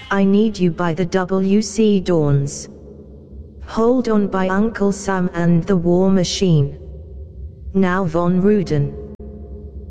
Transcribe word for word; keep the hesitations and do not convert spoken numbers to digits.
I Need You by the W C Dawns. Hold On by Uncle Sam and the War Machine. Now Von Ruden.